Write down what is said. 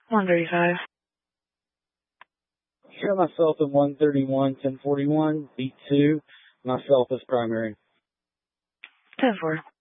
135. Show myself at 131, 1041, B2. Myself as primary. 10-4.